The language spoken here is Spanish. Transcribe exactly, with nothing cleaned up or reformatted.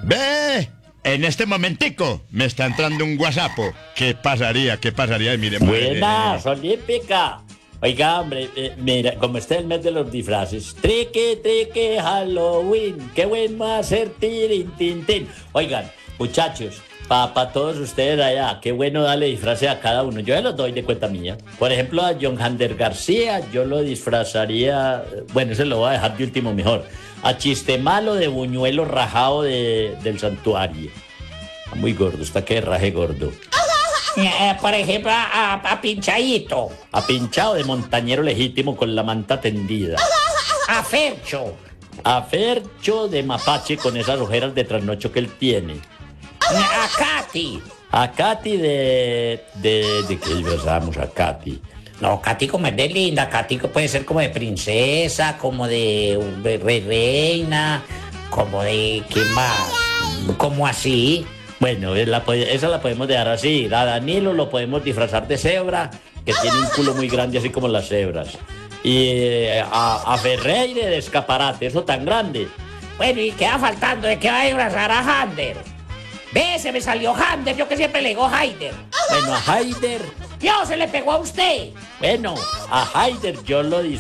Ve, en este momentico me está entrando un WhatsApp. ¿Qué pasaría? ¿Qué pasaría? Mire, Buenas, olímpica. Oiga, hombre, eh, mira, como está el mes de los disfraces. Triqui, triqui, Halloween. Qué bueno hacer tirin, tin, tin. Oigan, muchachos, para pa todos ustedes allá, qué bueno darle disfraces a cada uno. Yo se los doy de cuenta mía. Por ejemplo, a John Hander García, yo lo disfrazaría. Bueno, ese lo voy a dejar de último mejor. A Chiste Malo de buñuelo rajado de, del santuario. Está muy gordo, está que raje gordo. Eh, por ejemplo, a, a Pinchadito. A Pinchado de montañero legítimo con la manta tendida. A Fercho. A Fercho de mapache con esas ojeras de trasnocho que él tiene. A Katy. A Katy de... ¿De, de qué disfrazamos a Katy? No, Katy como es de linda. Katy puede ser como de princesa, como de, de re- reina, como de... ¿Qué más? Como así. Bueno, la, esa la podemos dejar así. A Danilo lo podemos disfrazar de cebra, que tiene un culo muy grande así como las cebras. Y eh, a, a Ferreire de escaparate, eso tan grande. Bueno, y queda faltando de que va a disfrazar a Hander. Ve, se me salió Hander, yo que siempre le digo Haider. Bueno, a Haider. Dios, se le pegó a usted. Bueno, a Haider yo lo